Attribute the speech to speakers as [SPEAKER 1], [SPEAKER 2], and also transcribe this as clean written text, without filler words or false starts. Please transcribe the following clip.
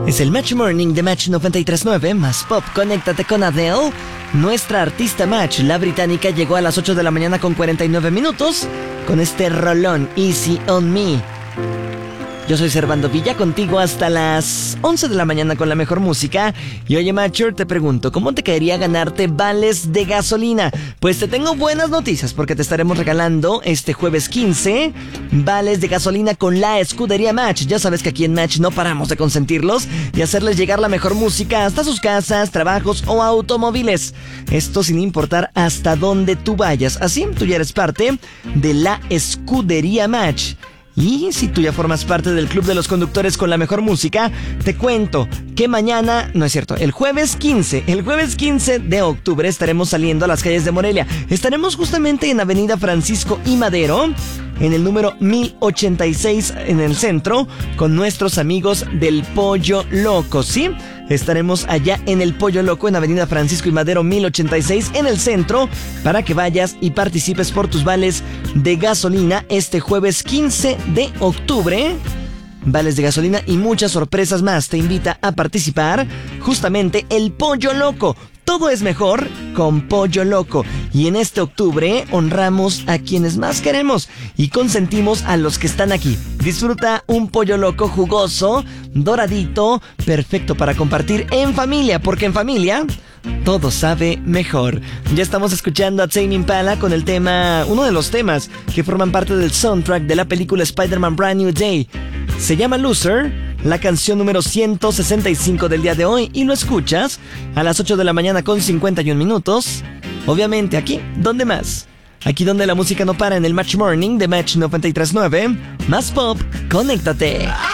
[SPEAKER 1] Es el Match Morning de Match 93.9, más pop, conéctate con Adele. Nuestra artista Match, la británica, llegó a las 8 de la mañana con 49 minutos con este rolón Easy on Me. Yo soy Servando Villa, contigo hasta las 11 de la mañana con la mejor música. Y oye, Matcher, te pregunto, ¿cómo te caería ganarte vales de gasolina? Pues te tengo buenas noticias, porque te estaremos regalando este jueves 15 vales de gasolina con la escudería Match. Ya sabes que aquí en Match no paramos de consentirlos y hacerles llegar la mejor música hasta sus casas, trabajos o automóviles. Esto sin importar hasta dónde tú vayas. Así, tú ya eres parte de la escudería Match. Y si tú ya formas parte del club de los conductores con la mejor música, te cuento que mañana, no es cierto, el jueves 15 de octubre estaremos saliendo a las calles de Morelia. Estaremos justamente en Avenida Francisco I. Madero, en el número 1086 en el centro, con nuestros amigos del Pollo Loco, ¿sí? Estaremos allá en el Pollo Loco, en Avenida Francisco y Madero 1086 en el centro, para que vayas y participes por tus vales de gasolina este jueves 15 de octubre. Vales de gasolina y muchas sorpresas más. Te invita a participar justamente el Pollo Loco. Todo es mejor con Pollo Loco. Y en este octubre honramos a quienes más queremos y consentimos a los que están aquí. Disfruta un pollo loco jugoso, doradito, perfecto para compartir en familia, porque en familia todo sabe mejor. Ya estamos escuchando a Tame Impala con el tema, uno de los temas que forman parte del soundtrack de la película Spider-Man Brand New Day. Se llama Loser, la canción número 165 del día de hoy, y lo escuchas a las 8 de la mañana con 51 minutos. Obviamente aquí, ¿dónde más? Aquí donde la música no para, en el Match Morning de Match 93.9. Más pop, conéctate.